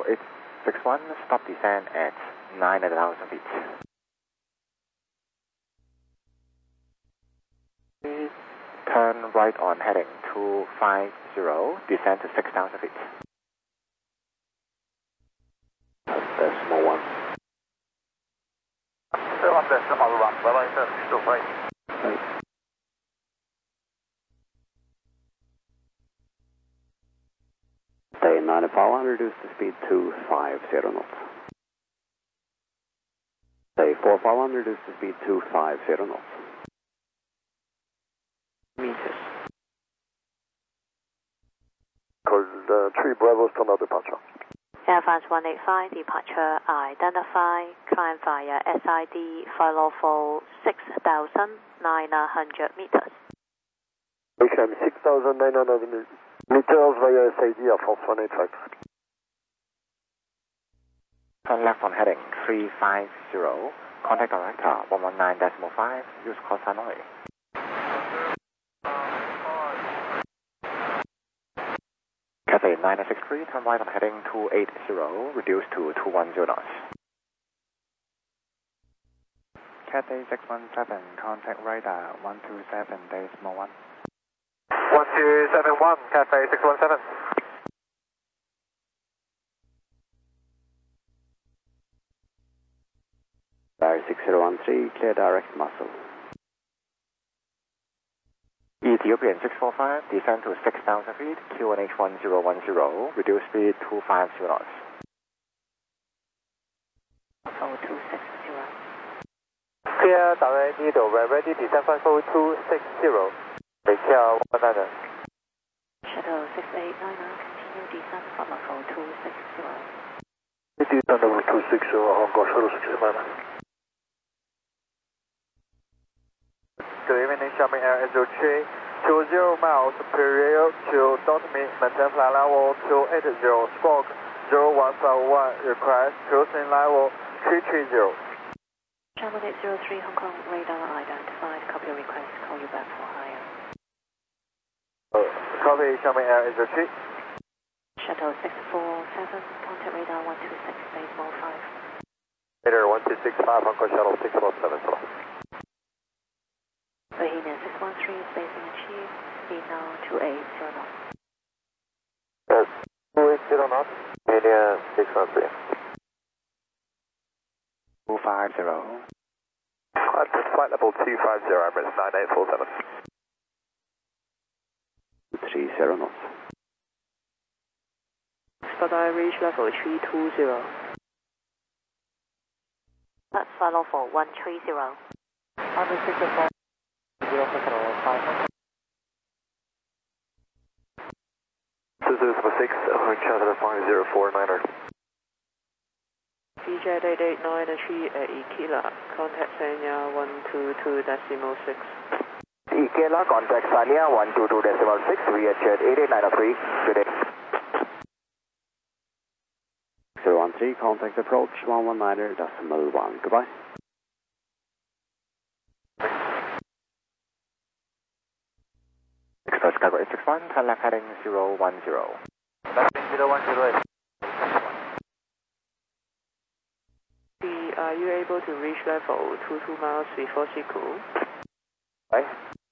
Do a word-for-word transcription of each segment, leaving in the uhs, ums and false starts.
eight six one, stop descent at nine thousand feet. Turn right on heading two five zero, descend to six thousand feet. Decimal one. one decimal one, bye bye sir, two five. Stay nine Apollo, reduce the speed to five zero knots. Stay four Apollo, reduce the speed to five zero knots. Meters. Code uh, three Bravo, standard departure. Air France one eight five, departure identify, climb via S I D, follow for six thousand nine hundred meters. We climb six thousand nine hundred meters via S I D, Air France one eight five. Turn left on heading three five zero, contact director one one nine point five, use call sign only. Cathay nine six three, turn right on heading two eight zero, reduce to two one zero knots. Cathay six one seven, contact radar one two seven decimal one. one two seven one, Cathay six one seven. Air six zero one three, clear direct muzzle. Ethiopian six four five, descend to six thousand feet, Q N H one zero one zero, reduce speed two five zero knots. oh two six zero. Clear direct needle, we're ready, descend five oh two six zero. Take care, one niner. Shuttle six eight nine nine, continue descent from oh two six zero. Descend over two six zero, Hong Kong Shuttle six eight nine nine. Good evening, Xiaomi Air zero three, two zero miles per rail to dot me, maintain flight level two eight zero, squawk zero one five one, request cruising level three three zero. Channel eight zero three, Hong Kong, radar identified, copy request, call you back for higher. Uh, copy, Xiaomi Air zero three. Shuttle six four seven, contact radar one two six, decimal five. Radar one two six five, Hong Kong Shuttle six four seven, so. Bahena six one three, spacing achieved, speed now two eight zero knots. Yes, two eight zero knots, Bahena six one three. two five zero. At flight level two five zero, Emirates nine eight four seven. three zero knots. Spadai reach level three two zero. That's follow for one three zero. Hundred six four. Zero control five. Two zero four six, Charter five zero four niner. V J eight eight nine three at Ikela, contact Sanya one two two decimal six. Ikela, contact Sanya one two two decimal six, V H eight eight nine three, good day. zero one three, contact approach one one nine decimal one, goodbye. Express Cargo eight six one, turn left heading zero one zero. Left zero one zero eight. Are you able to reach level two two miles before Siku? Right.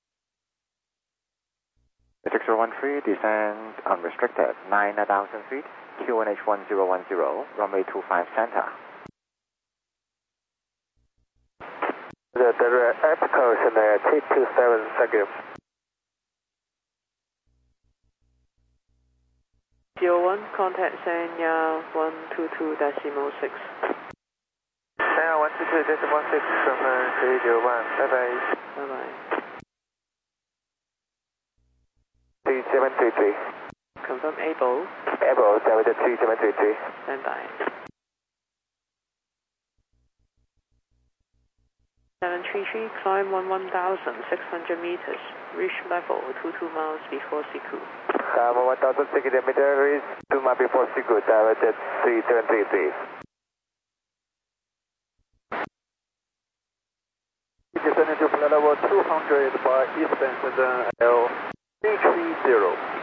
six zero one three, descend unrestricted, nine thousand feet, Q N H one zero one zero, runway two five center. The, the Epico is in there, T two seven, thank you. zero one, contact Sanya one two two decimal six. Sanya one two two decimal six, confirm three zero one, bye bye. Bye bye. three seven three three. Confirm able. Able, seven three seven three three. Stand by. seven three three, climb one one thousand six hundred meters, reach level two two miles before Siku. Climb one thousand six hundred meters, two miles before Siku, directed three seven three three. Descending to flight level two hundred by eastbound L three three zero.